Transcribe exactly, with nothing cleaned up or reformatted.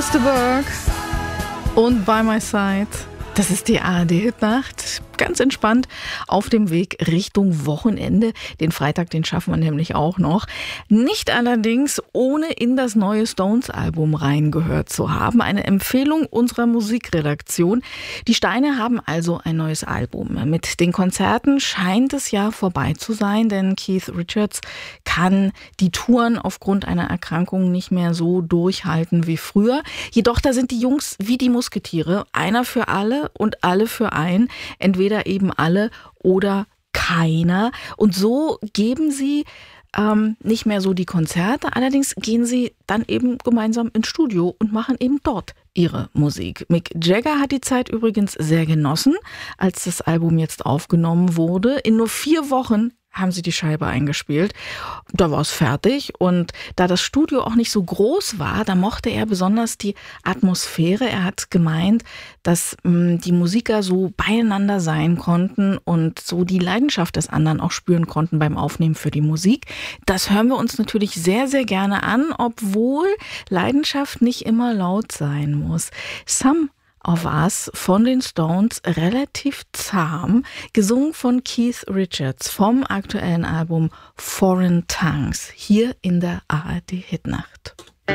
mister Berg und By My Side. Das ist die A R D-Hitnacht. Ganz entspannt auf dem Weg Richtung Wochenende. Den Freitag, den schaffen wir nämlich auch noch. Nicht allerdings, ohne in das neue Stones-Album reingehört zu haben. Eine Empfehlung unserer Musikredaktion. Die Steine haben also ein neues Album. Mit den Konzerten scheint es ja vorbei zu sein, denn Keith Richards kann die Touren aufgrund einer Erkrankung nicht mehr so durchhalten wie früher. Jedoch, da sind die Jungs wie die Musketiere. Einer für alle und alle für einen. Entweder eben alle oder keiner. Und so geben sie ähm, nicht mehr so die Konzerte, allerdings gehen sie dann eben gemeinsam ins Studio und machen eben dort ihre Musik. Mick Jagger hat die Zeit übrigens sehr genossen, als das Album jetzt aufgenommen wurde. In nur vier Wochen haben sie die Scheibe eingespielt. Da war es fertig und da das Studio auch nicht so groß war, da mochte er besonders die Atmosphäre. Er hat gemeint, dass mh, die Musiker so beieinander sein konnten und so die Leidenschaft des anderen auch spüren konnten beim Aufnehmen für die Musik. Das hören wir uns natürlich sehr, sehr gerne an, obwohl Leidenschaft nicht immer laut sein muss. Some of Us von den Stones, relativ zahm, gesungen von Keith Richards vom aktuellen Album Foreign Tongues, hier in der A R D-Hitnacht.